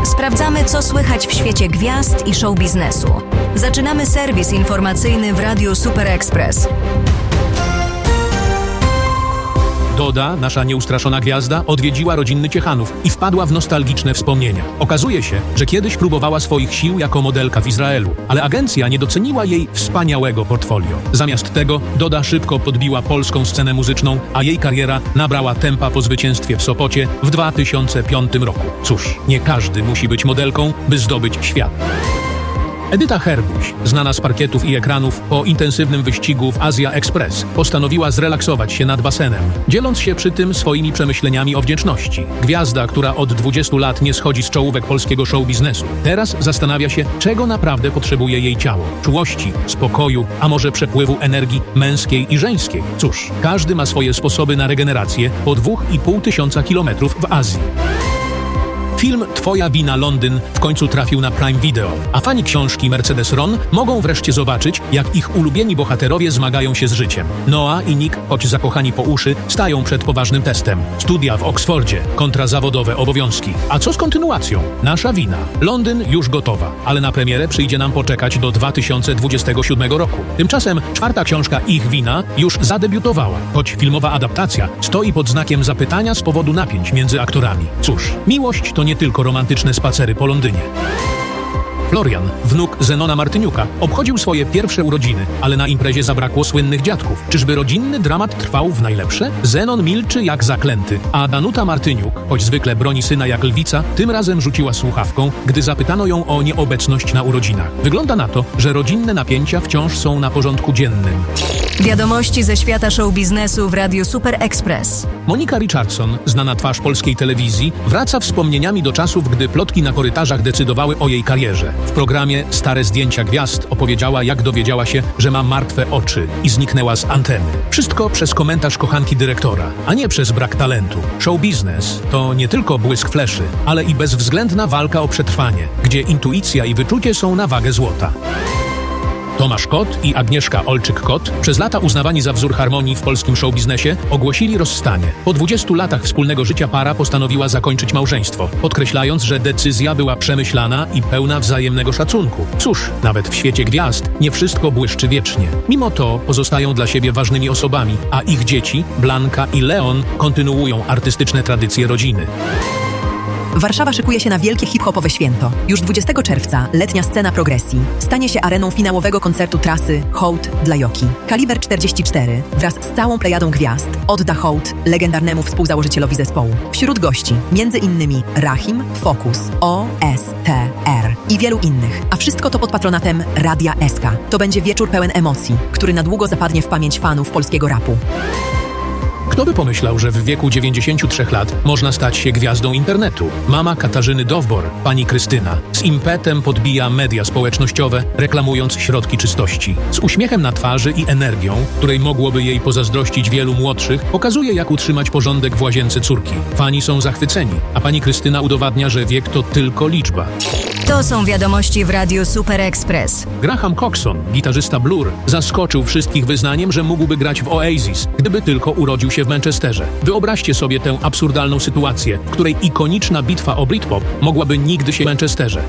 Sprawdzamy, co słychać w świecie gwiazd i show biznesu. Zaczynamy serwis informacyjny w Radiu Super Express. Doda, nasza nieustraszona gwiazda, odwiedziła rodzinny Ciechanów i wpadła w nostalgiczne wspomnienia. Okazuje się, że kiedyś próbowała swoich sił jako modelka w Izraelu, ale agencja nie doceniła jej wspaniałego portfolio. Zamiast tego Doda szybko podbiła polską scenę muzyczną, a jej kariera nabrała tempa po zwycięstwie w Sopocie w 2005 roku. Cóż, nie każdy musi być modelką, by zdobyć świat. Edyta Herbuś, znana z parkietów i ekranów, po intensywnym wyścigu w Asia Express postanowiła zrelaksować się nad basenem, dzieląc się przy tym swoimi przemyśleniami o wdzięczności. Gwiazda, która od 20 lat nie schodzi z czołówek polskiego show biznesu, teraz zastanawia się, czego naprawdę potrzebuje jej ciało. Czułości, spokoju, a może przepływu energii męskiej i żeńskiej. Cóż, każdy ma swoje sposoby na regenerację po 2500 kilometrów w Azji. Film Twoja wina Londyn w końcu trafił na Prime Video, a fani książki Mercedes Ron mogą wreszcie zobaczyć, jak ich ulubieni bohaterowie zmagają się z życiem. Noah i Nick, choć zakochani po uszy, stają przed poważnym testem. Studia w Oksfordzie kontra zawodowe obowiązki. A co z kontynuacją? Nasza wina. Londyn już gotowa, ale na premierę przyjdzie nam poczekać do 2027 roku. Tymczasem czwarta książka Ich wina już zadebiutowała, choć filmowa adaptacja stoi pod znakiem zapytania z powodu napięć między aktorami. Cóż, miłość to nie tylko romantyczne spacery po Londynie. Florian, wnuk Zenona Martyniuka, obchodził swoje pierwsze urodziny, ale na imprezie zabrakło słynnych dziadków. Czyżby rodzinny dramat trwał w najlepsze? Zenon milczy jak zaklęty, a Danuta Martyniuk, choć zwykle broni syna jak lwica, tym razem rzuciła słuchawką, gdy zapytano ją o nieobecność na urodzinach. Wygląda na to, że rodzinne napięcia wciąż są na porządku dziennym. Wiadomości ze świata show biznesu w Radiu Super Express. Monika Richardson, znana twarz polskiej telewizji, wraca wspomnieniami do czasów, gdy plotki na korytarzach decydowały o jej karierze. W programie Stare zdjęcia gwiazd opowiedziała, jak dowiedziała się, że ma martwe oczy i zniknęła z anteny. Wszystko przez komentarz kochanki dyrektora, a nie przez brak talentu. Show biznes to nie tylko błysk fleszy, ale i bezwzględna walka o przetrwanie, gdzie intuicja i wyczucie są na wagę złota. Tomasz Kot i Agnieszka Olczyk-Kot, przez lata uznawani za wzór harmonii w polskim showbiznesie, ogłosili rozstanie. Po 20 latach wspólnego życia para postanowiła zakończyć małżeństwo, podkreślając, że decyzja była przemyślana i pełna wzajemnego szacunku. Cóż, nawet w świecie gwiazd nie wszystko błyszczy wiecznie. Mimo to pozostają dla siebie ważnymi osobami, a ich dzieci, Blanka i Leon, kontynuują artystyczne tradycje rodziny. Warszawa szykuje się na wielkie hip-hopowe święto. Już 20 czerwca letnia scena progresji stanie się areną finałowego koncertu trasy Hołd dla Joki. Kaliber 44 wraz z całą plejadą gwiazd odda hołd legendarnemu współzałożycielowi zespołu. Wśród gości m.in. Rahim, Focus, OSTR i wielu innych. A wszystko to pod patronatem Radia SK. To będzie wieczór pełen emocji, który na długo zapadnie w pamięć fanów polskiego rapu. Kto by pomyślał, że w wieku 93 lat można stać się gwiazdą internetu? Mama Katarzyny Dowbor, pani Krystyna, z impetem podbija media społecznościowe, reklamując środki czystości. Z uśmiechem na twarzy i energią, której mogłoby jej pozazdrościć wielu młodszych, pokazuje, jak utrzymać porządek w łazience córki. Fani są zachwyceni, a pani Krystyna udowadnia, że wiek to tylko liczba. To są wiadomości w Radiu Super Express. Graham Coxon, gitarzysta Blur, zaskoczył wszystkich wyznaniem, że mógłby grać w Oasis, gdyby tylko urodził się w Manchesterze. Wyobraźcie sobie tę absurdalną sytuację, w której ikoniczna bitwa o Britpop mogłaby nigdy się w Manchesterze.